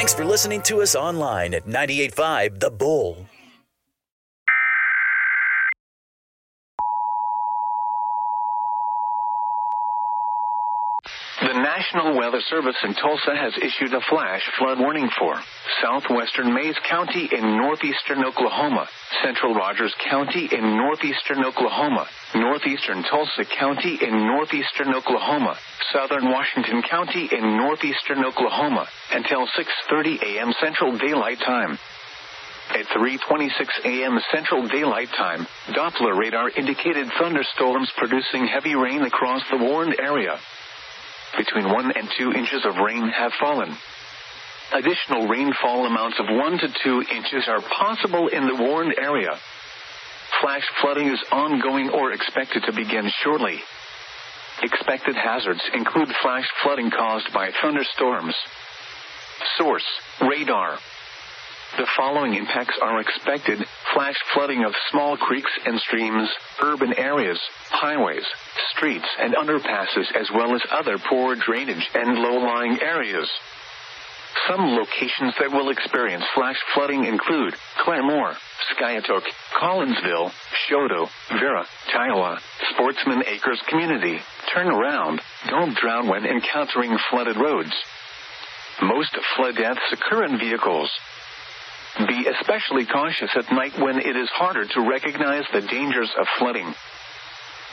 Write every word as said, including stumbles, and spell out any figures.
Thanks for listening to us online at ninety-eight point five The Bull. The National Weather Service in Tulsa has issued a flash flood warning for southwestern Mays County in northeastern Oklahoma, central Rogers County in northeastern Oklahoma, northeastern Tulsa County in northeastern Oklahoma, southern Washington County in northeastern Oklahoma, until six thirty a.m. Central Daylight Time. At three twenty-six a.m. Central Daylight Time, Doppler radar indicated thunderstorms producing heavy rain across the warned area. Between one and two inches of rain have fallen. Additional rainfall amounts of one to two inches are possible in the warned area. Flash flooding is ongoing or expected to begin shortly. Expected hazards include flash flooding caused by thunderstorms. Source: radar. The following impacts are expected: flash flooding of small creeks and streams, urban areas, highways, streets, and underpasses, as well as other poor drainage and low-lying areas. Some locations that will experience flash flooding include Claremore, Skiatook, Collinsville, Choteau, Vera, Kiowa, Sportsman Acres Community. Turn around. Don't drown when encountering flooded roads. Most flood deaths occur in vehicles. Be especially cautious at night when it is harder to recognize the dangers of flooding.